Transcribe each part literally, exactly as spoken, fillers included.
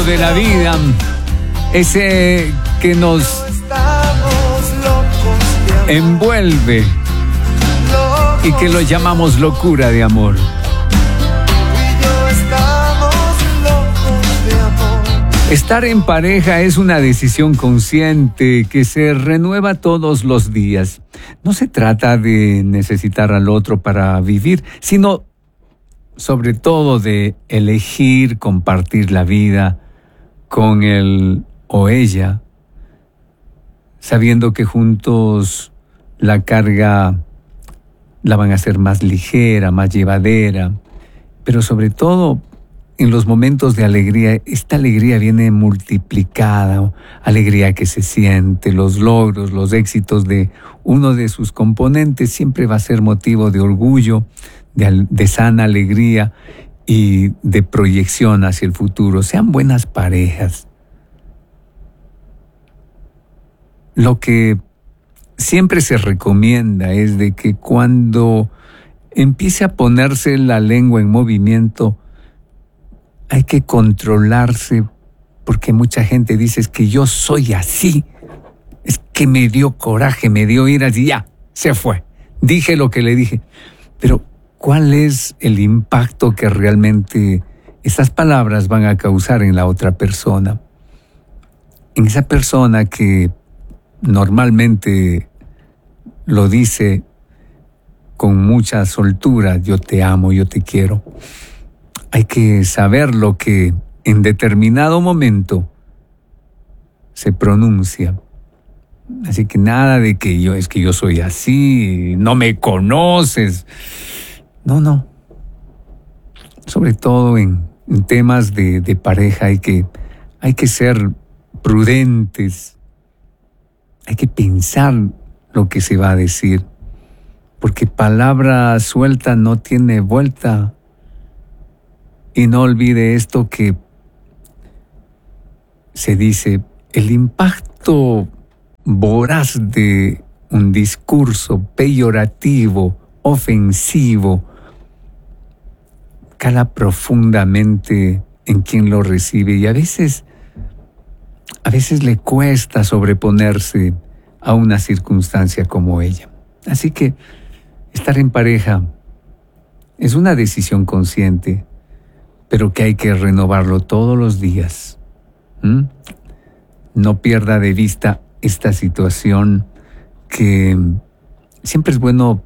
lodo de la vida, ese que nos envuelve y que lo llamamos locura de amor. Estar en pareja es una decisión consciente que se renueva todos los días. No se trata de necesitar al otro para vivir, sino sobre todo de elegir compartir la vida con él o ella, sabiendo que juntos la carga la van a hacer más ligera, más llevadera, pero sobre todo en los momentos de alegría, esta alegría viene multiplicada, alegría que se siente, los logros, los éxitos de uno de sus componentes siempre va a ser motivo de orgullo, de, de sana alegría y de proyección hacia el futuro. Sean buenas parejas. Lo que siempre se recomienda es de que cuando empiece a ponerse la lengua en movimiento, hay que controlarse, porque mucha gente dice, es que yo soy así, es que me dio coraje, me dio ira, y ya, se fue. Dije lo que le dije. Pero, ¿cuál es el impacto que realmente esas palabras van a causar en la otra persona? En esa persona que normalmente lo dice con mucha soltura, yo te amo, yo te quiero. Hay que saber lo que en determinado momento se pronuncia. Así que nada de que yo, es que yo soy así, no me conoces. No, no. Sobre todo en, en temas de, de pareja hay que, hay que ser prudentes. Hay que pensar lo que se va a decir. Porque palabra suelta no tiene vuelta. Y no olvide esto que se dice, el impacto voraz de un discurso peyorativo, ofensivo, cala profundamente en quien lo recibe y a veces, a veces le cuesta sobreponerse a una circunstancia como ella. Así que estar en pareja es una decisión consciente, pero que hay que renovarlo todos los días. ¿Mm? No pierda de vista esta situación que siempre es bueno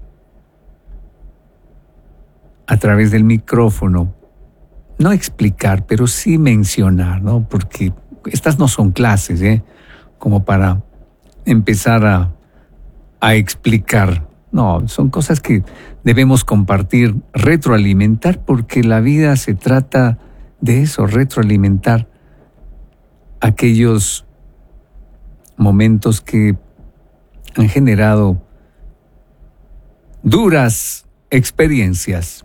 a través del micrófono, no explicar, pero sí mencionar, ¿no? Porque estas no son clases, ¿eh? Como para empezar a, a explicar. No, son cosas que debemos compartir, retroalimentar, porque la vida se trata de eso, retroalimentar aquellos momentos que han generado duras experiencias.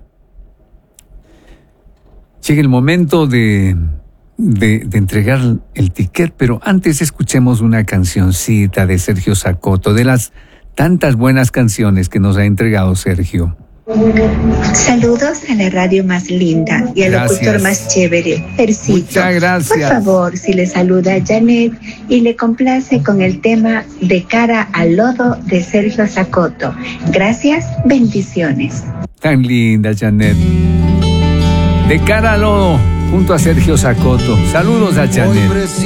Llega el momento de, de, de entregar el ticket, pero antes escuchemos una cancioncita de Sergio Zacoto, de las tantas buenas canciones que nos ha entregado Sergio. Saludos a la radio más linda y al Gracias. locutor más chévere, Percito. Muchas gracias. Por favor, si le saluda a Janet y le complace con el tema De cara al lodo de Sergio Zacoto. Gracias, bendiciones. Tan linda, Janet. De cara al lodo, junto a Sergio Zacoto. Saludos a Janet.